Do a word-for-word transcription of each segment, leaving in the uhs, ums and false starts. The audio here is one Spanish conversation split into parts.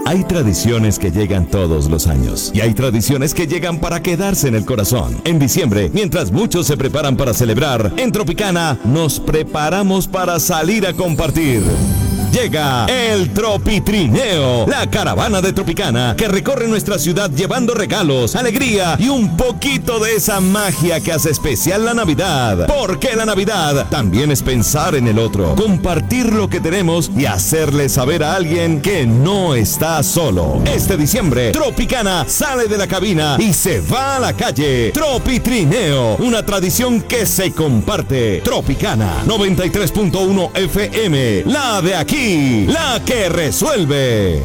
Hay tradiciones que llegan todos los años y hay tradiciones que llegan para quedarse en el corazón. En diciembre, mientras muchos se preparan para celebrar, en Tropicana nos preparamos para salir a compartir. Llega el Tropitrineo, la caravana de Tropicana que recorre nuestra ciudad llevando regalos, alegría y un poquito de esa magia que hace especial la Navidad. Porque la Navidad también es pensar en el otro, compartir lo que tenemos y hacerle saber a alguien que no está solo. Este diciembre, Tropicana sale de la cabina y se va a la calle. Tropitrineo, una tradición que se comparte. Tropicana noventa y tres punto uno F M, la de aquí. La que resuelve.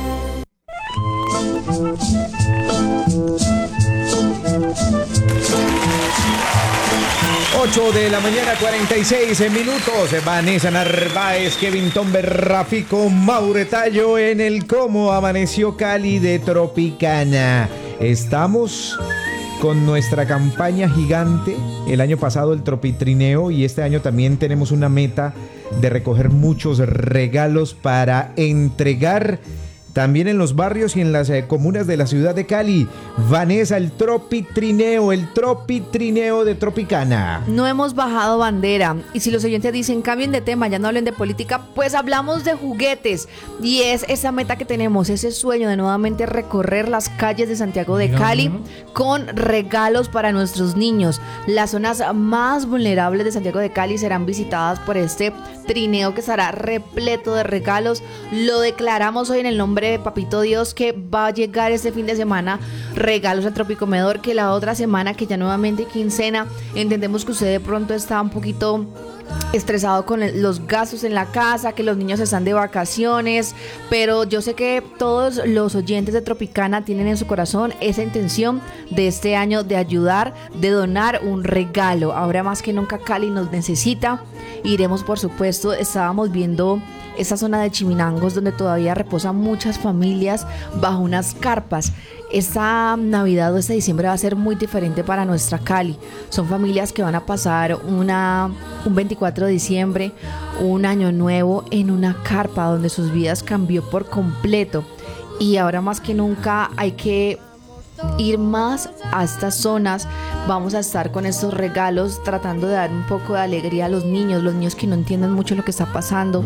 ocho de la mañana, cuarenta y seis minutos. Vanessa Narváez, Kevin Tomber, Rafico Mauretallo en el Cómo Amaneció Cali de Tropicana. Estamos con nuestra campaña gigante. El año pasado el Tropitrineo y este año también tenemos una meta de recoger muchos regalos para entregar también en los barrios y en las eh, comunas de la ciudad de Cali. Vanessa, el Tropitrineo, el Tropitrineo de Tropicana. No hemos bajado bandera. Y si los oyentes dicen cambien de tema, ya no hablen de política, pues hablamos de juguetes. Y es esa meta que tenemos, ese sueño de nuevamente recorrer las calles de Santiago de Cali con regalos para nuestros niños. Las zonas más vulnerables de Santiago de Cali serán visitadas por este trineo que estará repleto de regalos. Lo declaramos hoy en el nombre de Papito Dios, que va a llegar este fin de semana regalos al Tropicomedor, que la otra semana, que ya nuevamente quincena, entendemos que usted de pronto está un poquito estresado con el, los gastos en la casa, que los niños están de vacaciones, pero yo sé que todos los oyentes de Tropicana tienen en su corazón esa intención de este año de ayudar, de donar un regalo. Ahora más que nunca Cali nos necesita. Iremos, por supuesto, estábamos viendo esa zona de Chiminangos donde todavía reposan muchas familias bajo unas carpas. Esta Navidad o este diciembre va a ser muy diferente para nuestra Cali. Son familias que van a pasar una, un veinticuatro de diciembre, un año nuevo en una carpa donde sus vidas cambió por completo. Y ahora más que nunca hay que ir más a estas zonas. Vamos a estar con estos regalos tratando de dar un poco de alegría a los niños, los niños que no entienden mucho lo que está pasando.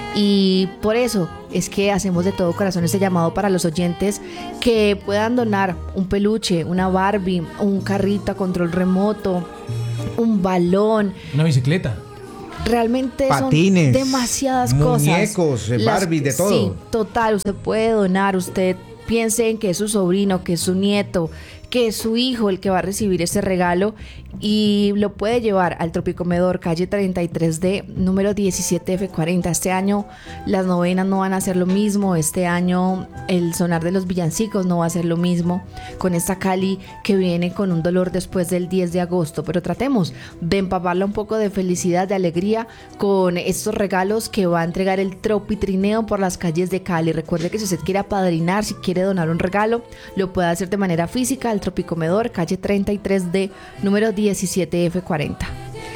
Y por eso es que hacemos de todo corazón este llamado para los oyentes que puedan donar un peluche, una Barbie, un carrito a control remoto, un balón, una bicicleta. Realmente patines, son demasiadas muñecos, cosas. muñecos, Barbie, de todo. Sí, total, usted puede donar, usted piense en que es su sobrino, que es su nieto, que es su hijo el que va a recibir ese regalo, y lo puede llevar al Tropicomedor, calle treinta y tres D, número diecisiete F cuarenta. Este año las novenas no van a ser lo mismo, este año el sonar de los villancicos no va a ser lo mismo, con esta Cali que viene con un dolor después del diez de agosto, pero tratemos de empaparla un poco de felicidad, de alegría con estos regalos que va a entregar el Tropitrineo por las calles de Cali. Recuerde que si usted quiere apadrinar, si quiere donar un regalo, lo puede hacer de manera física al Tropicomedor, calle treinta y tres D, número diecisiete F cuarenta.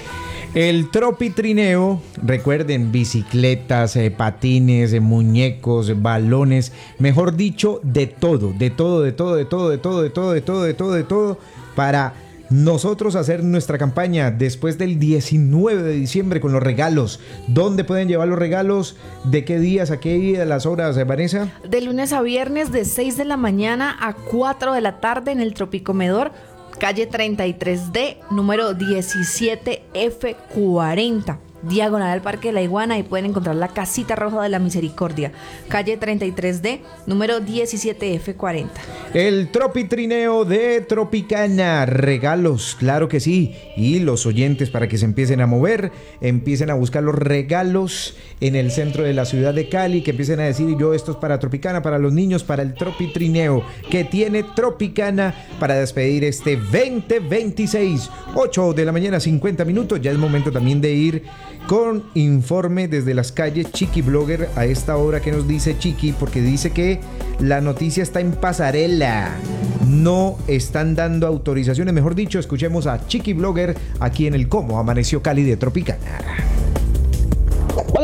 El Tropitrineo, recuerden, bicicletas, eh, patines, eh, muñecos, balones, mejor dicho, de todo, de todo, de todo, de todo, de todo, de todo, de todo, de todo, de todo, para nosotros hacer nuestra campaña después del diecinueve de diciembre con los regalos. ¿Dónde pueden llevar los regalos? ¿De qué días a qué día, las horas, Vanessa? De lunes a viernes, de seis de la mañana a cuatro de la tarde en el Tropicomedor, calle treinta y tres D, número diecisiete F cuarenta. Diagonal al Parque de la Iguana, y pueden encontrar la Casita Roja de la Misericordia, calle treinta y tres D, número diecisiete F cuarenta. El Tropitrineo de Tropicana, regalos, claro que sí, y los oyentes para que se empiecen a mover, empiecen a buscar los regalos en el centro de la ciudad de Cali, que empiecen a decir: yo, esto es para Tropicana, para los niños, para el Tropitrineo que tiene Tropicana para despedir este veinte veintiséis. Ocho de la mañana, cincuenta minutos, ya es momento también de ir con informe desde las calles. Chiqui Blogger a esta hora. ¿Qué nos dice Chiqui? Porque dice que la noticia está en pasarela, no están dando autorizaciones. Mejor dicho, escuchemos a Chiqui Blogger aquí en el Cómo Amaneció Cali de Tropicana. Hola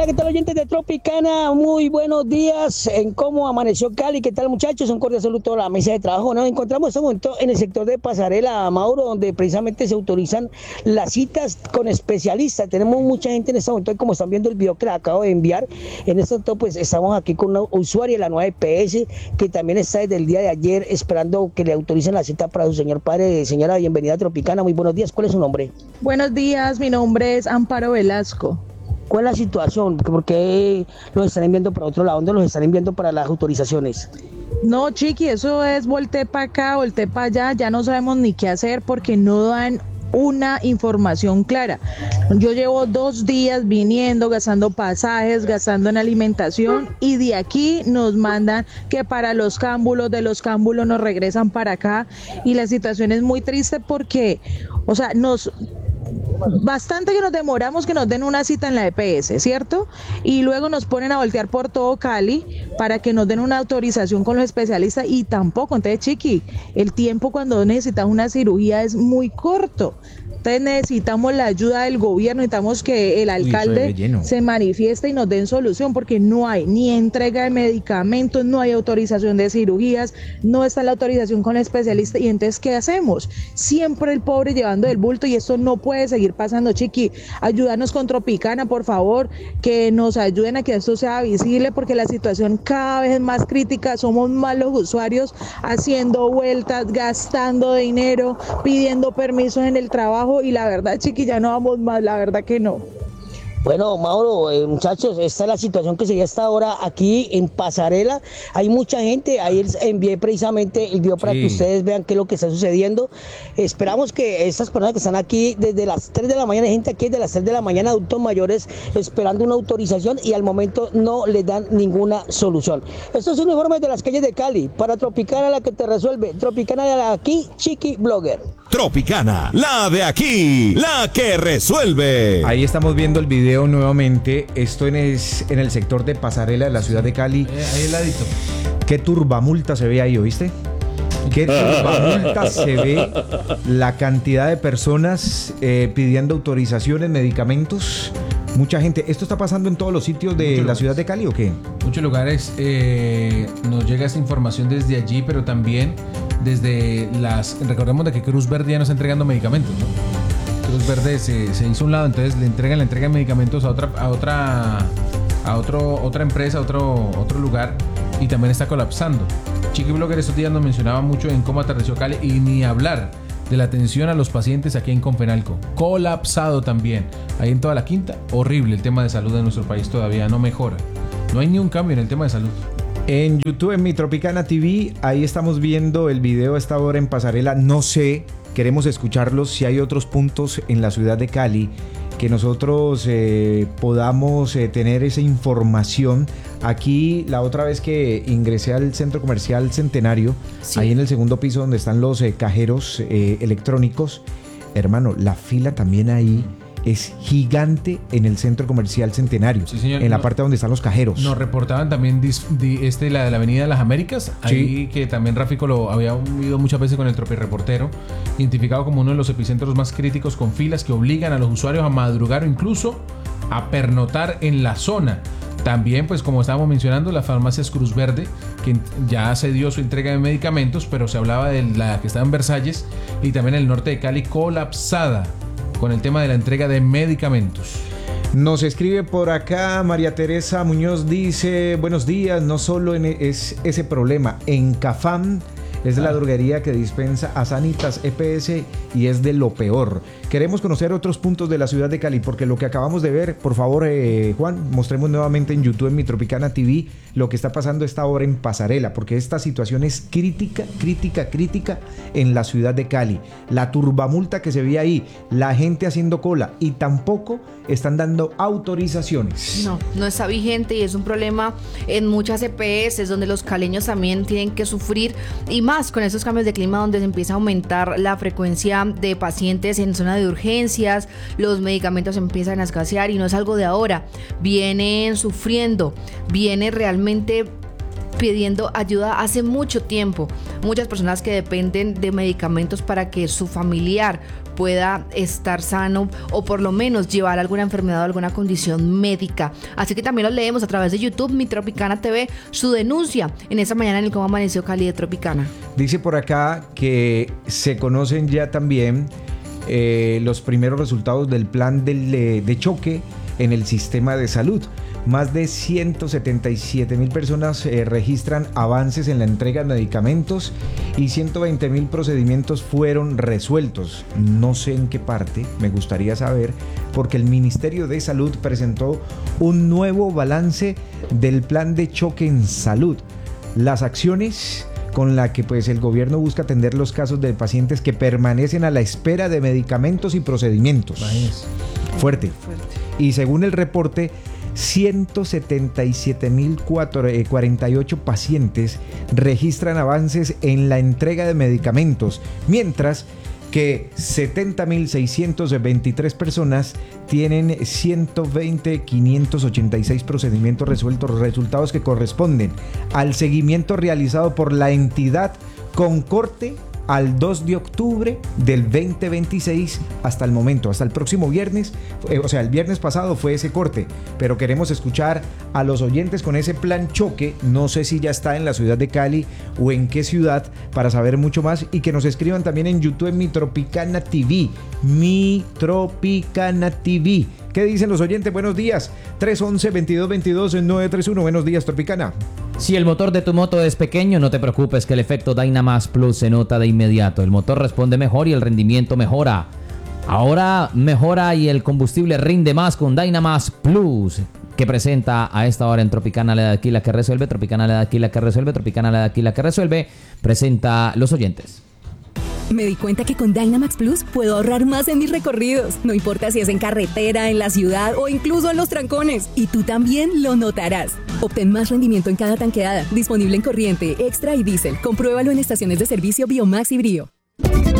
Hola, ¿qué tal, oyentes de Tropicana? Muy buenos días. En cómo amaneció Cali. ¿Qué tal, muchachos? Un cordial saludo a la mesa de trabajo. Nos encontramos en este momento en el sector de Pasarela, Mauro, donde precisamente se autorizan las citas con especialistas. Tenemos mucha gente en este momento, y como están viendo el video que les acabo de enviar, en este momento pues estamos aquí con una usuaria de la nueva E P S, que también está desde el día de ayer esperando que le autoricen la cita para su señor padre. Señora, bienvenida a Tropicana. Muy buenos días. ¿Cuál es su nombre? Buenos días, mi nombre es Amparo Velasco. ¿Cuál es la situación? ¿Por qué los están enviando para otro lado? ¿Dónde los están enviando para las autorizaciones? No, Chiqui, eso es volteé para acá, volteé para allá, ya no sabemos ni qué hacer porque no dan una información clara. Yo llevo dos días viniendo, gastando pasajes, gastando en alimentación, y de aquí nos mandan que para los cámbulos, de los cámbulos nos regresan para acá, y la situación es muy triste porque, o sea, nos... bastante que nos demoramos que nos den una cita en la E P S, ¿cierto? Y luego nos ponen a voltear por todo Cali para que nos den una autorización con los especialistas, y tampoco. Entonces, Chiqui, el tiempo cuando necesitas una cirugía es muy corto. Entonces necesitamos la ayuda del gobierno, necesitamos que el alcalde Uy, se manifieste y nos den solución, porque no hay ni entrega de medicamentos, no hay autorización de cirugías, no está la autorización con el especialista. Y entonces, ¿qué hacemos? Siempre el pobre llevando el bulto, y esto no puede seguir pasando, Chiqui. Ayúdanos con Tropicana, por favor, que nos ayuden a que esto sea visible, porque la situación cada vez es más crítica. Somos más los usuarios haciendo vueltas, gastando dinero, pidiendo permisos en el trabajo, y la verdad, Chiqui, ya no vamos más, la verdad que no. Bueno, Mauro, eh, muchachos, esta es la situación que se llama hasta ahora aquí en Pasarela. Hay mucha gente, ahí envié precisamente el video para sí. que ustedes vean qué es lo que está sucediendo. Esperamos que estas personas que están aquí desde las tres de la mañana, hay gente aquí desde las tres de la mañana, adultos mayores, esperando una autorización, y al momento no les dan ninguna solución. Esto es un informe de las calles de Cali, para Tropicana, la que te resuelve. Tropicana de aquí, Chiqui Blogger. Tropicana, la de aquí, la que resuelve. Ahí estamos viendo el video nuevamente. Esto en, es, en el sector de Pasarela de la ciudad de Cali. Eh, ahí al ladito. Qué turbamulta se ve ahí, ¿oíste? Qué turbamulta se ve. La cantidad de personas eh, pidiendo autorizaciones, medicamentos. Mucha gente. ¿Esto está pasando en todos los sitios de Muchos la ciudad de Cali o qué? Muchos lugares eh, nos llega esta información desde allí, pero también desde las... Recordemos de que Cruz Verde ya nos está entregando medicamentos, ¿no? Cruz Verde se, se hizo un lado, entonces le entregan, le entregan medicamentos a otra, a otra, a otro, otra empresa, a otro, otro lugar, y también está colapsando. Chiqui Blogger estos días nos mencionaba mucho en cómo aterrizó Cali, y ni hablar de la atención a los pacientes aquí en Confenalco. Colapsado también. Ahí en toda la quinta, horrible el tema de salud de nuestro país, todavía no mejora. No hay ni un cambio en el tema de salud. En YouTube, en mi Tropicana T V, ahí estamos viendo el video a esta hora en Pasarela. No sé, queremos escucharlos, si hay otros puntos en la ciudad de Cali que nosotros eh, podamos eh, tener esa información. Aquí, la otra vez que ingresé al centro comercial Centenario, sí. ahí en el segundo piso donde están los eh, cajeros eh, electrónicos, hermano, la fila también ahí es gigante en el centro comercial Centenario, sí, señor. En la no, parte donde están los cajeros. Nos reportaban también dis, di, este, la de la Avenida de las Américas, sí. ahí que también Rafico lo había ido muchas veces con el Tropireportero, identificado como uno de los epicentros más críticos, con filas que obligan a los usuarios a madrugar o incluso a pernotar en la zona. También, pues como estábamos mencionando, las farmacias Cruz Verde, que ya se dio su entrega de medicamentos, pero se hablaba de la que estaba en Versalles, y también el norte de Cali colapsada con el tema de la entrega de medicamentos. Nos escribe por acá María Teresa Muñoz, dice: buenos días, no solo en es ese problema, en Cafam es la droguería que dispensa a Sanitas E P S y es de lo peor. Queremos conocer otros puntos de la ciudad de Cali, porque lo que acabamos de ver, por favor, eh, Juan, mostremos nuevamente en YouTube, en mi Tropicana T V, lo que está pasando esta hora en Pasarela, porque esta situación es crítica, crítica, crítica en la ciudad de Cali. La turbamulta que se ve ahí, la gente haciendo cola, y tampoco están dando autorizaciones. No, no está vigente, y es un problema en muchas E P S donde los caleños también tienen que sufrir, y más con esos cambios de clima donde se empieza a aumentar la frecuencia de pacientes en zona de urgencias, los medicamentos empiezan a escasear, y no es algo de ahora, vienen sufriendo, viene realmente pidiendo ayuda hace mucho tiempo. Muchas personas que dependen de medicamentos para que su familiar pueda estar sano o por lo menos llevar alguna enfermedad o alguna condición médica. Así que también lo leemos a través de YouTube, Mi Tropicana T V, su denuncia en esta mañana en el Cómo Amaneció Cali de Tropicana. Dice por acá que se conocen ya también eh, los primeros resultados del plan de, de choque en el sistema de salud. Más de ciento setenta y siete mil personas eh, registran avances en la entrega de medicamentos y ciento veinte mil procedimientos fueron resueltos. No sé en qué parte, me gustaría saber, porque el Ministerio de Salud presentó un nuevo balance del plan de choque en salud. Las acciones con las que pues, el gobierno busca atender los casos de pacientes que permanecen a la espera de medicamentos y procedimientos. Fuerte. Fuerte. Y según el reporte, ciento setenta y siete mil cuarenta y ocho pacientes registran avances en la entrega de medicamentos, mientras que setenta mil seiscientos veintitrés personas tienen ciento veinte mil quinientos ochenta y seis procedimientos resueltos, resultados que corresponden al seguimiento realizado por la entidad con corte al dos de octubre del veinte veintiséis hasta el momento, hasta el próximo viernes, eh, o sea, el viernes pasado fue ese corte, pero queremos escuchar a los oyentes con ese plan choque, no sé si ya está en la ciudad de Cali o en qué ciudad, para saber mucho más y que nos escriban también en YouTube en Mi Tropicana T V, Mi Tropicana T V. ¿Qué dicen los oyentes? Buenos días, tres once, veintidós veintidós, nueve tres uno, buenos días Tropicana. Si el motor de tu moto es pequeño, no te preocupes que el efecto Dynamax Plus se nota de inmediato. El motor responde mejor y el rendimiento mejora. Ahora mejora y el combustible rinde más con Dynamax Plus, que presenta a esta hora en Tropicana le da aquí la que resuelve, Tropicana le da aquí la que resuelve, Tropicana le da aquí la que resuelve, presenta los oyentes. Me di cuenta que con Dynamax Plus puedo ahorrar más en mis recorridos. No importa si es en carretera, en la ciudad o incluso en los trancones. Y tú también lo notarás. Obtén más rendimiento en cada tanqueada. Disponible en corriente, extra y diésel. Compruébalo en estaciones de servicio Biomax y Brio.